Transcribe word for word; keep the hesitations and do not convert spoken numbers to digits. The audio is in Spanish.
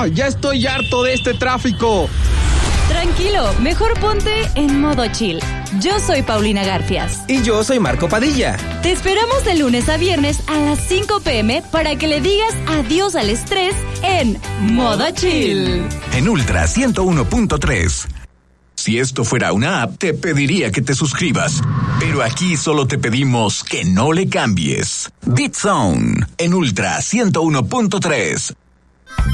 ¡Ah! ¡Ya estoy harto de este tráfico! Tranquilo, mejor ponte en modo chill. Yo soy Paulina Garfias. Y yo soy Marco Padilla. Te esperamos de lunes a viernes a las cinco pm para que le digas adiós al estrés en modo chill. En Ultra ciento uno punto tres. Si esto fuera una app, te pediría que te suscribas. Pero aquí solo te pedimos que no le cambies. Beat Zone en Ultra ciento uno punto tres.